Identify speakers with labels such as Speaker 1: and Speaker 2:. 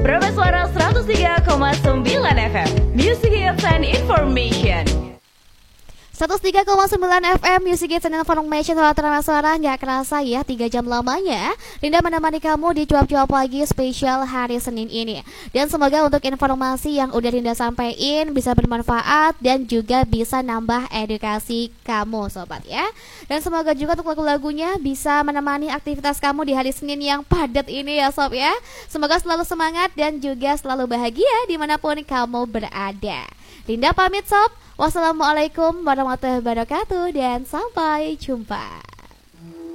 Speaker 1: Berapa Suara 103,9 FM, Music Hits and Information.
Speaker 2: 103,9 FM Music Hits and Information. Halo teman suara, nggak kerasa ya 3 jam lamanya Linda menemani kamu di cuap-cuap pagi spesial hari Senin ini. Dan semoga untuk informasi yang udah Linda sampaikan bisa bermanfaat dan juga bisa nambah edukasi kamu sobat ya. Dan semoga juga untuk lagu-lagunya bisa menemani aktivitas kamu di hari Senin yang padat ini ya sob ya. Semoga selalu semangat dan juga selalu bahagia dimanapun kamu berada. Linda pamit sob. Wassalamualaikum warahmatullahi wabarakatuh dan sampai jumpa.